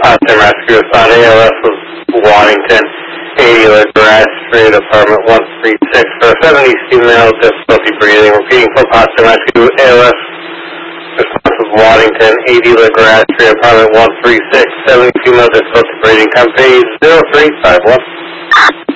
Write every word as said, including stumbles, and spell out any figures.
Austin Rescue responding. A L S was Waddington, eighty LaGrasse Street, apartment one three six, for a seventies female, difficulty breathing. Repeating for Austin Rescue. A L S response was Waddington, eighty LaGrasse Street, apartment one three six, seventies female, difficulty breathing. Company zero three five one.